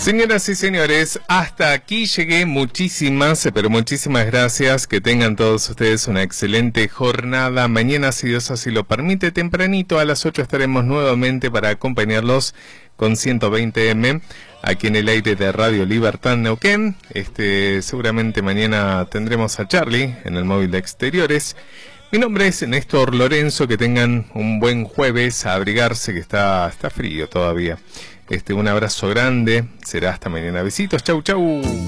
Señoras y señores, hasta aquí llegué. Muchísimas, pero muchísimas gracias. Que tengan todos ustedes una excelente jornada. Mañana, si Dios así lo permite, tempranito a las 8 estaremos nuevamente para acompañarlos con 120M aquí en el aire de Radio Libertad Neuquén. Seguramente mañana tendremos a Charlie en el móvil de exteriores. Mi nombre es Néstor Lorenzo. Que tengan un buen jueves, a abrigarse que está frío todavía. Un abrazo grande, será hasta mañana. Besitos, chau chau.